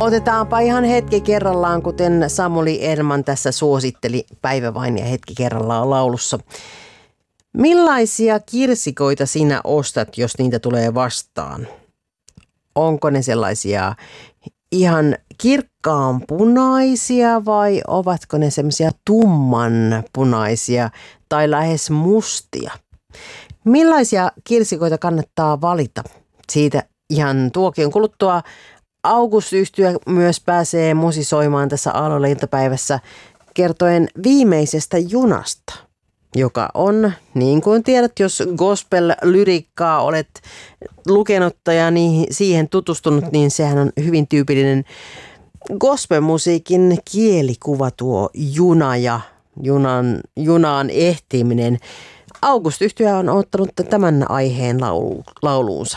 Otetaanpa ihan hetki kerrallaan, kuten Samuli Erman tässä suositteli Päivä vain ja hetki kerrallaan laulussa. Millaisia kirsikoita sinä ostat, jos niitä tulee vastaan? Onko ne sellaisia ihan kirkkaan punaisia vai ovatko ne semmoisia tumman punaisia tai lähes mustia? Millaisia kirsikoita kannattaa valita? Siitä ihan tuokion kuluttua August-yhtye myös pääsee musisoimaan tässä Aalloilla iltapäivässä kertoen viimeisestä junasta, joka on, niin kuin tiedät, jos gospel-lyriikkaa olet lukenut ja siihen tutustunut, niin sehän on hyvin tyypillinen gospel-musiikin kielikuva tuo juna ja junaan ehtiminen. August-yhtye on ottanut tämän aiheen lauluunsa.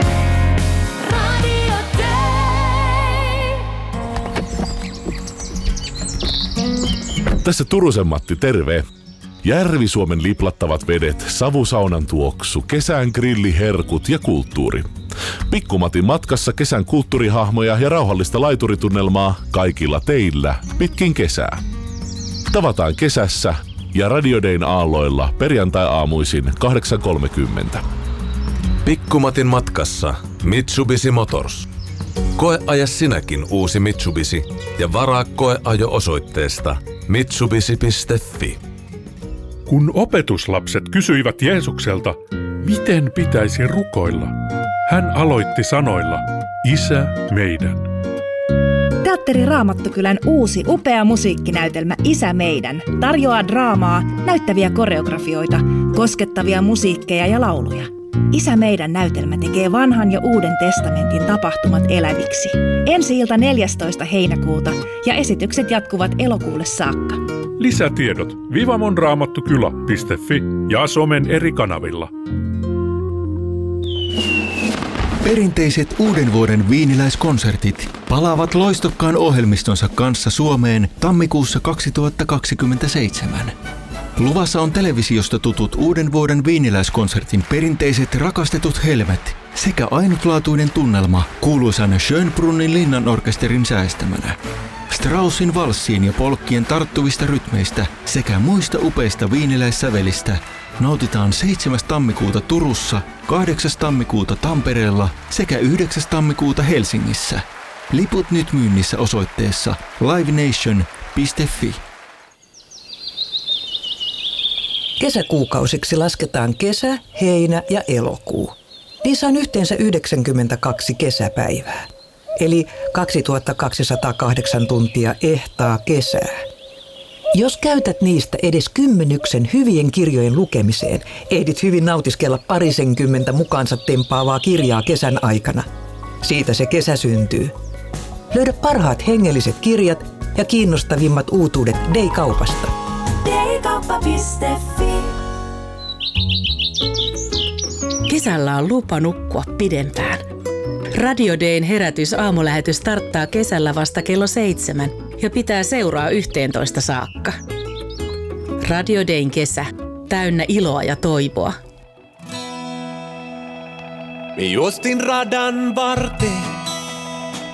Tässä Turusen Matti, terve! Järvi-Suomen liplattavat vedet, savusaunan tuoksu, kesän grilliherkut ja kulttuuri. Pikku-Matin matkassa kesän kulttuurihahmoja ja rauhallista laituritunnelmaa kaikilla teillä pitkin kesää. Tavataan kesässä ja Radio Dayn aalloilla perjantai-aamuisin 8.30. Pikku-Matin matkassa Mitsubishi Motors. Koeaja sinäkin uusi Mitsubishi ja varaa koeajo osoitteesta mitsubishi.fi. Kun opetuslapset kysyivät Jeesukselta, miten pitäisi rukoilla, hän aloitti sanoilla, Isä meidän. Teatteri Raamattokylän uusi upea musiikkinäytelmä Isä meidän tarjoaa draamaa, näyttäviä koreografioita, koskettavia musiikkeja ja lauluja. Isä meidän näytelmä tekee vanhan ja uuden testamentin tapahtumat eläviksi. Ensi-ilta 14. heinäkuuta ja esitykset jatkuvat elokuulle saakka. Lisätiedot vivamonraamattokyla.fi ja somen eri kanavilla. Perinteiset uuden vuoden viiniläiskonsertit palaavat loistokkaan ohjelmistonsa kanssa Suomeen tammikuussa 2027. Luvassa on televisiosta tutut uuden vuoden viiniläiskonsertin perinteiset rakastetut helmet sekä ainutlaatuinen tunnelma kuuluisan Schönbrunnin linnanorkesterin säestämänä. Straussin valssiin ja polkkien tarttuvista rytmeistä sekä muista upeista viiniläissävelistä nautitaan 7. tammikuuta Turussa, 8. tammikuuta Tampereella sekä 9. tammikuuta Helsingissä. Liput nyt myynnissä osoitteessa livenation.fi. Kesäkuukausiksi lasketaan kesä, heinä ja elokuu. Niissä on yhteensä 92 kesäpäivää, eli 2208 tuntia ehtaa kesää. Jos käytät niistä edes 10 hyvien kirjojen lukemiseen, ehdit hyvin nautiskella parisenkymmentä mukaansa tempaavaa kirjaa kesän aikana. Siitä se kesä syntyy. Löydä parhaat hengelliset kirjat ja kiinnostavimmat uutuudet Day-kaupasta. Daykauppa.fi. Kesällä on lupa nukkua pidempään. Radio Dayn herätys-aamulähetys starttaa kesällä vasta kello 7 ja pitää seuraa 11 saakka. Radio Dayn kesä, täynnä iloa ja toivoa. Me juostin radan varteen,